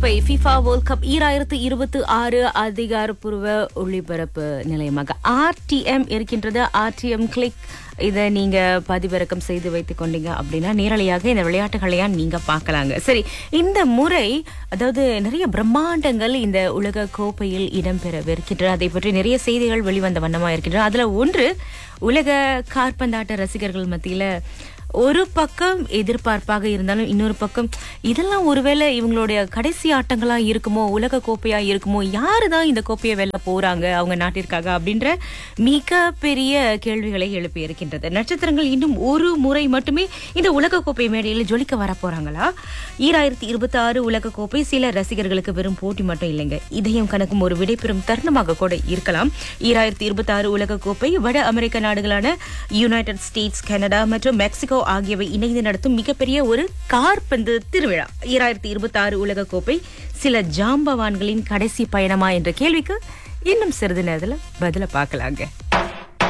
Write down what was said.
கோப்பை FIFA world cup 2026 அதிகாரப்பூர்வ ஒளிபரப்பு நிலையமாக RTM இருக்கின்றது. RTM கிளிக் இதை நீங்க பதிவிறக்கம் செய்து வைத்துக் கொண்டீங்க அப்படின்னா நேரலையாக இந்த விளையாட்டுகளையா நீங்க பார்க்கலாங்க. சரி, இந்த முறை அதாவது நிறைய பிரம்மாண்டங்கள் இந்த உலக கோப்பையில் இடம்பெறவிருக்கின்றன. அதை பற்றி நிறைய செய்திகள் வெளிவந்த வண்ணமா இருக்கின்றன. அதுல ஒன்று, உலக காற்பந்தாட்ட ரசிகர்கள் மத்தியில ஒரு பக்கம் எதிர்பார்ப்பாக இருந்தாலும் இன்னொரு பக்கம் இதெல்லாம் ஒருவேளை இவங்களுடைய கடைசி ஆட்டங்களா இருக்குமோ, உலக கோப்பையா இருக்குமோ, யாருதான் இந்த கோப்பையை வெல்ல போறாங்க அவங்க நாட்டிற்காக அப்படின்ற மிக பெரிய கேள்விகளை எழுப்பி இருக்கின்றது. நட்சத்திரங்கள் இன்னும் ஒரு முறை மட்டுமே இந்த உலக கோப்பை மேடையில் ஜொலிக்க வர போறாங்களா? 2026 உலக கோப்பை சில ரசிகர்களுக்கு வெறும் போட்டி மட்டும் இல்லைங்க, இதயம் கணக்கும் ஒரு விடைபெறும் தருணமாக கூட இருக்கலாம். 2026 உலக கோப்பை வட அமெரிக்க நாடுகளான யுனைடெட் ஸ்டேட்ஸ், கனடா மற்றும் மெக்சிகோ ஆகியவை இணைந்து நடத்தும் மிகப்பெரிய ஒரு காற்பந்து திருவிழா. 2026 உலக கோப்பை சில ஜாம்பவான்களின் கடைசி பயணமா என்ற கேள்விக்கு இன்னும் சிறிது நேரத்துல பதில பார்க்கலாங்க.